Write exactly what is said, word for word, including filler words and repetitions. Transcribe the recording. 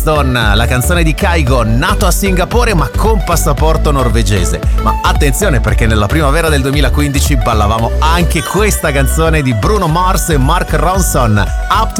Stone, la canzone di Kygo, nato a Singapore ma con passaporto norvegese. Ma attenzione, perché nella primavera del duemilaquindici ballavamo anche questa canzone di Bruno Mars e Mark Ronson, Uptown